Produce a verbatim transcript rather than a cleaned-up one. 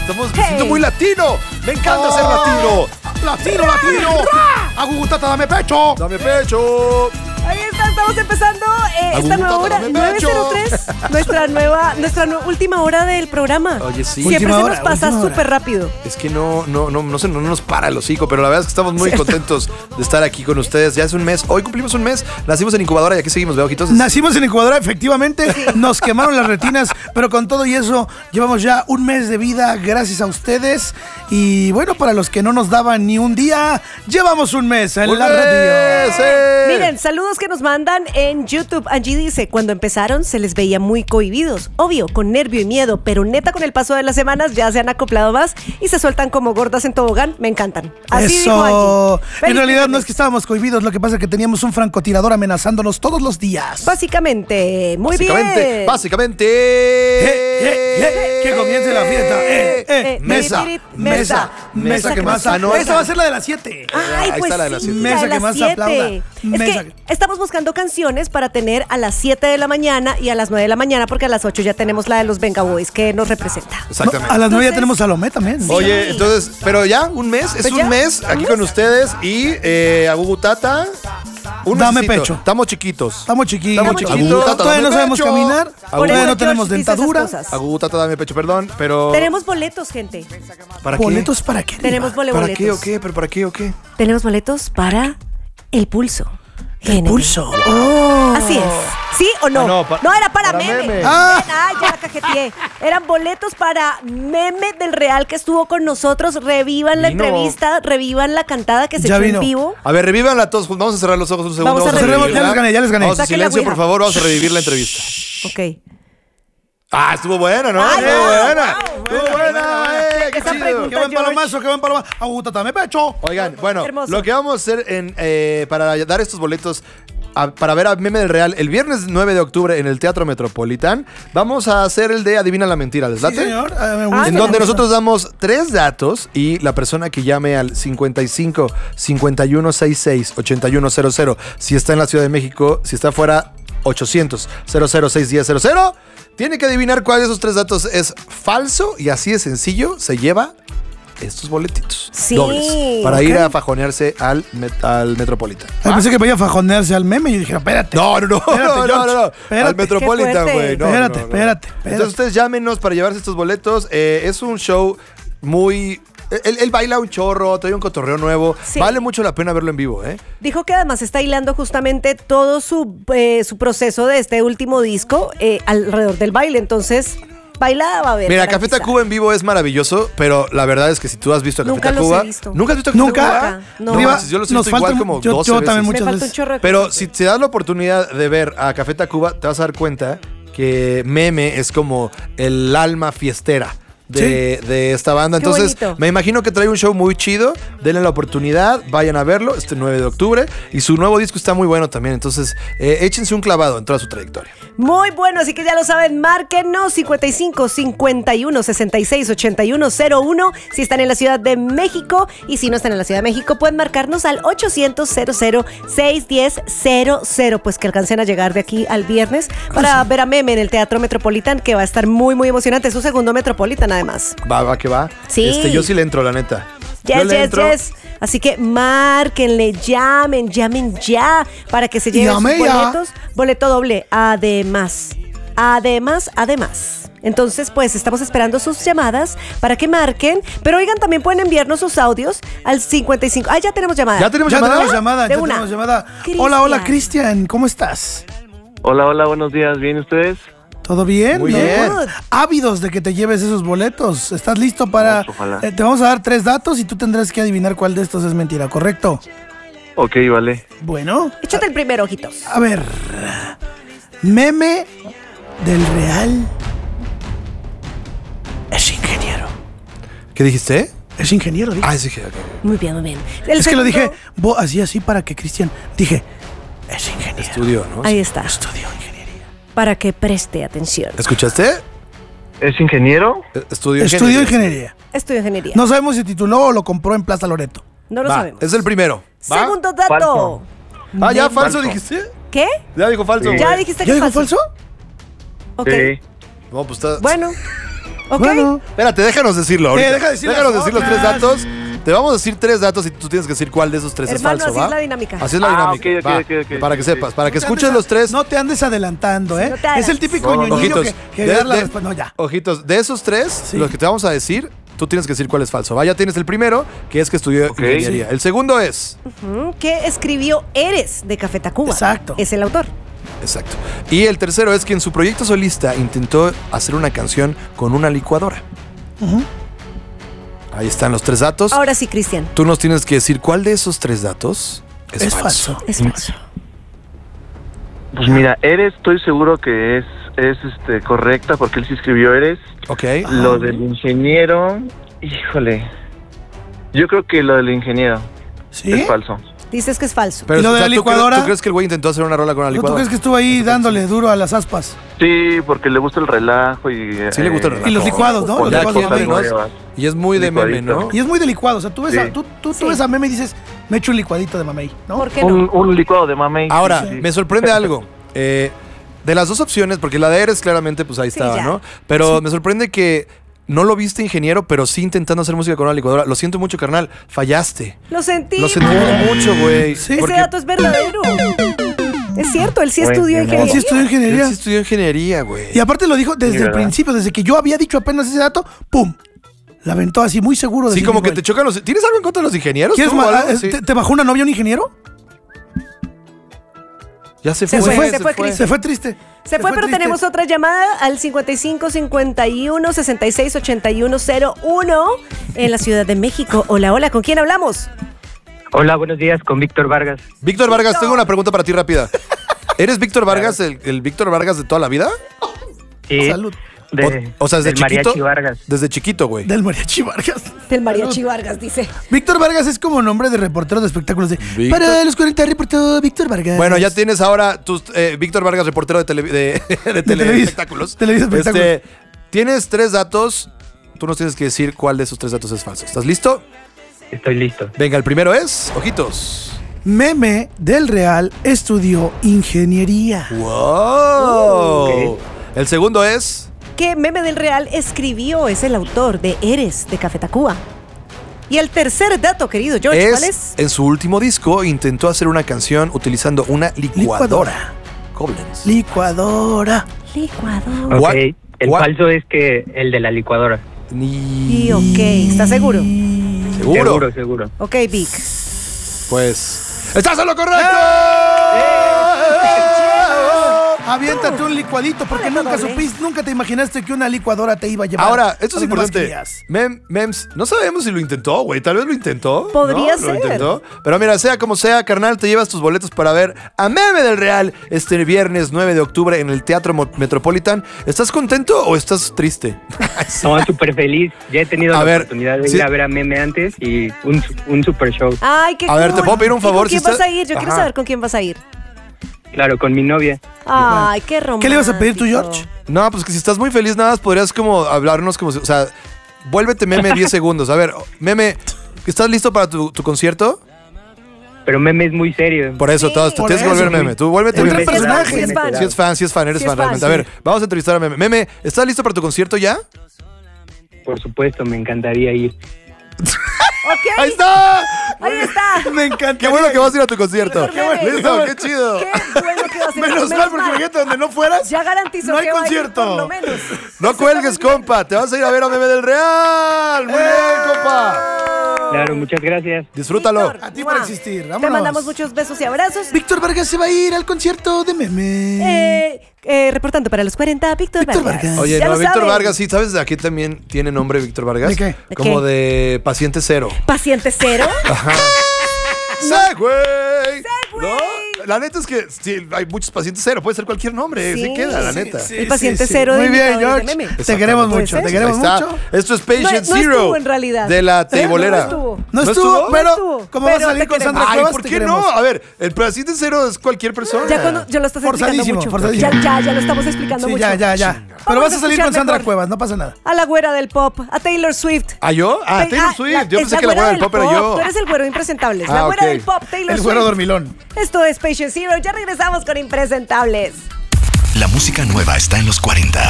Estamos hey. siendo muy latino. Me encanta oh. ser latino. Latino, latino. Agugutata, dame pecho. Dame pecho. Ahí está, estamos empezando eh, esta nueva hora, nueve cero tres, nuestra nueva, nuestra nu- última hora del programa. Oye, sí. Siempre última se hora, nos pasa súper rápido. Es que no, no, no, no, se, no nos para el hocico, pero la verdad es que estamos muy sí. contentos de estar aquí con ustedes. Ya es un mes, hoy cumplimos un mes, nacimos en incubadora y aquí seguimos, ¿veo, ojitos? Nacimos en incubadora, efectivamente, nos quemaron las retinas, pero con todo y eso, llevamos ya un mes de vida gracias a ustedes. Y bueno, para los que no nos daban ni un día, llevamos un mes en ¡Un la mes! radio. Sí. Miren, saludos que nos mandan en YouTube. Angie dice, cuando empezaron se les veía muy cohibidos, obvio, con nervio y miedo, pero neta con el paso de las semanas ya se han acoplado más y se sueltan como gordas en tobogán. Me encantan. Así Eso. dijo Angie. En realidad no es que estábamos cohibidos, lo que pasa es que teníamos un francotirador amenazándonos todos los días. Básicamente, muy básicamente, bien. Básicamente, eh, eh, eh, que comience la fiesta. Eh, eh, eh, mesa, mesa, mesa, mesa que más. Ah, no, esa va a ser la de las siete. Ay, Ahí pues está la de las sí, siete. la Mesa de que las más siete. aplauda. Es Mesa. que estamos buscando canciones para tener a las siete de la mañana y a las nueve de la mañana, porque a las ocho ya tenemos la de los Venga Boys que nos representa. Exactamente. No, a las nueve ya Entonces, tenemos Salomé también. Sí. Oye, entonces, pero ya, un mes, es Pues un ya, mes ¿un aquí mes? con ustedes y eh, Agugutata. Un Dame mesecito. pecho. Estamos chiquitos. Estamos chiquitos. Estamos chiquitos. Agugutata, todavía no dame sabemos pecho. caminar. Por Todavía eso no tenemos George dice esas dentadura. cosas. Agugutata, dame pecho, perdón, pero... Tenemos boletos, gente. ¿Para qué? ¿Boletos para qué? Tenemos Diva? bole- ¿Para boletos. qué o qué? ¿Pero para qué o qué? Tenemos boletos para El Pulso. El Género. pulso. Así es. ¿Sí o no? Ah, no, pa- no, era para, para meme. meme. Ah. Ah, ya la cajeteé. Eran boletos para Meme del Real que estuvo con nosotros. Revivan la Vino. entrevista, revivan la cantada que se Ya echó vino. en vivo. A ver, revívanla todos. Vamos a cerrar los ojos un segundo. Vamos a revivirla. revivirla. Ya les gané, ya les gané. Vamos a Saquen la silencio, ouija. por favor. Vamos a revivir la entrevista. Ok. Ah, estuvo buena, ¿no? Ay, estuvo wow, buena. wow, Estuvo buena, eh, qué Esa chido. pregunta- Qué buen George. palomazo, qué buen palomazo. Agugutata, dame pecho. Oigan, bueno, Hermoso. lo que vamos a hacer en, eh, para dar estos boletos a- para ver a Meme del Real el viernes nueve de octubre en el Teatro Metropolitan, vamos a hacer el de Adivina la Mentira, ¿les Sí, late? señor. Ah, me Ah, gusta. En me donde gusta. nosotros damos tres datos y la persona que llame al cincuenta y cinco, cincuenta y uno sesenta y seis, ochenta y uno cero cero, si está en la Ciudad de México, si está fuera, ochocientos, cero cero seis uno cero cero, tiene que adivinar cuál de esos tres datos es falso y así de sencillo se lleva estos boletitos Sí, dobles para ir ok. a fajonearse al, met- al Metropolitan. Ay, pensé que vaya a fajonearse al meme y yo dije, espérate. No, no, no, Espérate, no, no, George, no, espérate. al Metropolitan, Qué fuerte. güey. No, Espérate, no, no. espérate, espérate. Entonces ustedes llámenos para llevarse estos boletos. Eh, es un show muy... Él, él baila un chorro, trae un cotorreo nuevo. Sí. Vale mucho la pena verlo en vivo, ¿eh? Dijo que además está hilando justamente todo su, eh, su proceso de este último disco eh, alrededor del baile. Entonces, bailaba a ver. Mira, para Café empezar. Tacuba en vivo es maravilloso, pero la verdad es que si tú has visto a Café Nunca los he Tacuba... visto. ¿Nunca has visto a Café Nunca. Tacuba? Nunca, no. No, Diva, manches, yo los he nos visto igual falta- como yo- doce yo veces. también Me muchas falta un veces. chorro de Pero cosas. si te das la oportunidad de ver a Café Tacuba, te vas a dar cuenta que Meme es como el alma fiestera de, de esta banda. Qué Entonces, bonito. me imagino que trae un show muy chido. Denle la oportunidad, vayan a verlo este nueve de octubre. Y su nuevo disco está muy bueno también. Entonces, eh, échense un clavado en toda su trayectoria. Muy bueno, así que ya lo saben, márquenos cincuenta y cinco, cincuenta y uno, sesenta y seis, ochenta y uno cero uno si están en la Ciudad de México, y si no están en la Ciudad de México pueden marcarnos al ochocientos, cero cero, seiscientos diez, cero cero, pues que alcancen a llegar de aquí al viernes para ver a Meme en el Teatro Metropolitan, que va a estar muy muy emocionante, es su segundo Metropolitan además. Va, va, que va. Sí. Este, yo sí le entro, la neta. Yo Yes, le yes, entro. yes. Así que márquenle, llamen, llamen ya para que se lleven Llame sus ya. boletos. Boleto doble, además. Además, además. Entonces, pues estamos esperando sus llamadas para que marquen. Pero oigan, también pueden enviarnos sus audios al cincuenta y cinco. Ah, ya tenemos llamada. ¿Ya tenemos Ya llamada? tenemos llamada, De ya una. tenemos llamada. Cristian. Hola, hola, Cristian, ¿cómo estás? Hola, hola, buenos días. ¿Bien ustedes? ¿Todo bien? Muy ¿no? bien. Ávidos de que te lleves esos boletos. ¿Estás listo para...? Vamos, ojalá. Eh, te vamos a dar tres datos y tú tendrás que adivinar cuál de estos es mentira, ¿correcto? Ok, vale. Bueno, Échate el primero, ojitos. a ver. Meme del Real es ingeniero. ¿Qué dijiste? Es ingeniero, dije. Ah, sí, ok. Muy bien, muy bien. El es que lo dije segundo- bo- así, así para que Cristian... Dije, es ingeniero. Estudio, ¿no? Ahí está. Estudió ingeniería. Para que preste atención. ¿Escuchaste? ¿Es ingeniero? Eh, Estudio Estudió ingeniería. Estudio ingeniería. No sabemos si tituló o lo compró en Plaza Loreto. No lo Va, sabemos. es el primero. ¿Va? Segundo dato. Falso. Ah, ya, Meme. falso Falso. dijiste. ¿Qué? Ya dijo falso. Sí. Ya güey. dijiste que ¿Ya es dijo falso. falso? Ok. Sí. No, pues está. Bueno, ¿Ok? Bueno. Espérate, déjanos decirlo ahorita. Eh, deja decir déjanos las decir los tres otras. datos. Te vamos a decir tres datos y tú tienes que decir cuál de esos tres Hermano, es falso, así ¿va? es la dinámica. Así es la Ah, dinámica. ok, ok, va. ok, ok, Para que sí, sepas, sí. para que No te escuches andes- los tres. No te andes adelantando, ¿eh? no te hagas. Es el típico No, no, no. ñoñillo Ojitos, que, que de- da la de- respuesta. No, ya. Ojitos, de esos tres, Sí. los que te vamos a decir, tú tienes que decir cuál es falso. Va, ya tienes el primero, que es que estudió Ok. ingeniería. El segundo es, Ujú, ¿Qué escribió Eres de Café Tacuba? Exacto. Es el autor. exacto. Y el tercero es que en su proyecto solista intentó hacer una canción con una licuadora. Ahí están los tres datos. Ahora sí, Cristian. Tú nos tienes que decir cuál de esos tres datos es, Es falso. falso. Es falso. Pues mira, Eres, estoy seguro que es, es este, correcta porque él sí escribió Eres. Ok. Lo del ingeniero, híjole. Yo creo que lo del ingeniero ¿Sí? es falso. Dices que es falso. Pero ¿Y lo de la ¿tú, licuadora? crees, tú crees que el güey intentó hacer una rola con una ¿Tú licuadora? crees que estuvo ahí dándole duro a las aspas? Sí, porque le gusta el relajo y... Sí le gusta el relajo. Y los licuados, ¿no? Los Ya licuados aquí de en meme. Menos. Y es muy de meme, ¿no? Licuadito. Y es muy de licuado. O sea, tú ves, Sí. a, tú, tú, tú Sí. ves a meme y dices, me echo un licuadito de mamey, ¿no? ¿Por qué no? Un, un licuado de mamey. Ahora, Sí. me sorprende algo. Eh, de las dos opciones, porque la de Eres claramente, pues ahí Sí, estaba, ya. ¿no? Pero me sorprende que no lo viste ingeniero, pero sí intentando hacer música con una licuadora. Lo siento mucho, carnal. Fallaste. Lo sentí. Lo sentimos mucho, güey. Sí. Ese Porque dato es verdadero. Es cierto, él sí Bueno, estudió no. Él ingeniería. sí estudió él ingeniería. sí estudió ingeniería, güey. Y aparte lo dijo desde Sí, el ¿verdad? principio, desde que yo había dicho apenas ese dato, ¡pum! La aventó así muy seguro de Sí, sí como mismo que él. te chocan los... ¿Tienes algo en contra de los ingenieros? ¿Quieres tú, o ma- algo? ah, Sí. ¿te, te bajó una novia un ingeniero? Ya se Se fue. fue, se fue, Cris. Se fue triste. Se fue, pero triste. tenemos otra llamada al cincuenta y cinco cincuenta y uno sesenta y seis ochenta y uno cero uno en la Ciudad de México. Hola, hola, ¿con quién hablamos? Hola, buenos días, con Víctor Vargas. Víctor Vargas, tengo una pregunta para ti rápida. ¿Eres Víctor Vargas, el, el Víctor Vargas de toda la vida? Sí, Salud. de- O, o sea, desde del chiquito. Mariachi Vargas. Desde chiquito, güey. Del Mariachi Vargas. Del Mariachi Vargas, dice. Víctor Vargas es como nombre de reportero de espectáculos de Víctor. para los cuarenta reportó Víctor Vargas. Bueno, ya tienes ahora tus eh, Víctor Vargas, reportero de, tele, de, de tele- Televisa. espectáculos. Televisa Espectáculos. Este, tienes tres datos. Tú nos tienes que decir cuál de esos tres datos es falso. ¿Estás listo? Estoy listo. Venga, el primero es. Ojitos. Meme del Real estudió ingeniería. ¡Wow! Ok. El segundo es. ¿Qué meme del Real escribió? Es el autor de Eres de Café Tacuba. Y el tercer dato, querido George, es, ¿cuál es? En su último disco intentó hacer una canción utilizando una licuadora. Licuadora. Koblenz. Licuadora. Licuador. What? Ok, el What? falso es que el de la licuadora. Ni... Y ok, ¿estás seguro? ¿Seguro? Seguro, seguro. Ok, Vic. Pues. ¡Estás en lo correcto! Aviéntate un licuadito porque Hola, nunca doble. supiste, nunca te imaginaste que una licuadora te iba a llevar. Ahora, esto a es donde más importante. querías. Mem, mems, no sabemos si lo intentó, güey. Tal vez lo intentó. Podría ¿no? ser. Lo intentó. Pero mira, sea como sea, carnal, te llevas tus boletos para ver a Meme del Real este viernes nueve de octubre en el Teatro Mo- Metropolitan. ¿Estás contento o estás triste? No, súper feliz. Ya he tenido A la ver, oportunidad de sí. ir a ver a Meme antes y un, un super show. Ay, qué A ver, ¿te cool. puedo pedir un ¿Y favor? ¿Con quién Si vas está- a ir? Yo quiero Ajá. saber con quién vas a ir. Claro, con mi novia. Ay, qué romántico. ¿Qué le ibas a pedir tú, George? No, pues que si estás muy feliz, nada más podrías como hablarnos como si. O sea, vuélvete Meme diez segundos. A ver, Meme, ¿estás listo para tu, tu concierto? Pero Meme es muy serio. Por eso, Sí. todos te Por tienes que eso, volver güey. Meme. Tú vuélvete Entra Meme. el personaje. Sí es fan. Si es fan, si es fan, eres Sí es fan, fan, realmente. A sí. ver, vamos a entrevistar a Meme. Meme, ¿estás listo para tu concierto ya? Por supuesto, me encantaría ir. Ok, ¡Ahí está! ahí está. Me encanta. ¡Qué bueno que vas a ir a tu concierto! Qué bueno. ¡Listo! ¡Qué chido! Qué bueno que vas a ir. Menos mal, porque imagínate donde no fueras. Ya garantizó no hay que va a ir, concierto. por lo menos. No Eso cuelgues, está muy bien. compa. Te vas a ir a ver a Meme del Real. Muy bien, compa. Claro, muchas gracias. Disfrútalo. Víctor, A ti por ¡mua! existir. Te Vámonos. mandamos muchos besos y abrazos. Víctor Vargas se va a ir al concierto de Meme. Eh, eh, reportando para los cuarenta, Víctor, Víctor Vargas. Vargas. Oye, Ya no, lo Víctor saben. Vargas, sí, ¿sabes de aquí también tiene nombre Víctor Vargas? ¿De qué? ¿De Como qué? de paciente cero. Paciente cero. ¡Segway! Segway. ¿No? La neta es que sí, hay muchos pacientes cero, puede ser cualquier nombre, Sí. sí queda, la Sí, neta. sí. El paciente cero de Muy bien, imitadores George. de Meme. Te queremos Puede mucho, ser. te queremos Ahí está. mucho. Esto es Patient No- no Zero. estuvo en realidad. De la ¿Eh? teibolera. No estuvo. No ¿No estuvo, estuvo? pero No estuvo, como va a pero salir te con queremos. Sandra Ay, Cuevas, ¿por te qué queremos. no? A ver, el paciente cero es cualquier persona. Ya, cuando, ya lo estás explicando Forzadísimo, mucho. forzadísimo. Ya, ya, ya lo estamos explicando Sí, mucho. ya, ya, ya. Vamos Pero vas a a salir escuchar con Sandra mejor. Cuevas, no pasa nada. A la güera del pop, a Taylor Swift. ¿Ah, yo? Ah, Ven, Taylor ah, Swift. la- Yo es pensé que la güera del pop era pop. yo. Tú eres el güero impresentables. Ah, la güera ok. del pop, Taylor El Swift. güero dormilón. Esto es Patient Zero. Ya regresamos con Impresentables. La música nueva está en los cuarenta.